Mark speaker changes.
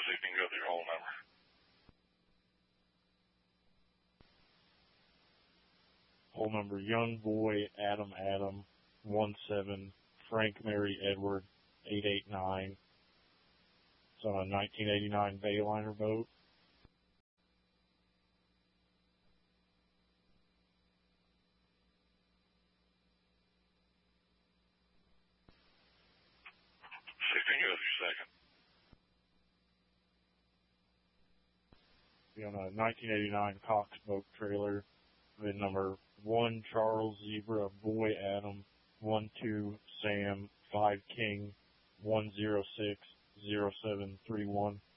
Speaker 1: so you can go through your whole number.
Speaker 2: Whole number: Young Boy Adam 17, Frank Mary Edward 889. It's on a 1989 Bayliner boat.
Speaker 1: Second.
Speaker 2: Be on a 1989 Cox boat trailer. VIN number 1 Charles Zebra Boy Adam 12 Sam 5 King 1060731.